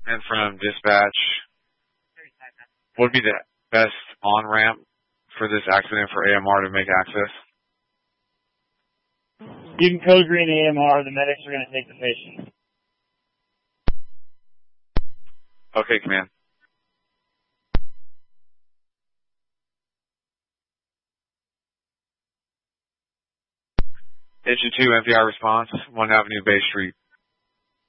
And from dispatch, what would be the best on-ramp for this accident for AMR to make access? You can code green AMR. The medics are going to take the patient. Okay, command. Engine 2, NPI response, 1 Avenue Bay Street.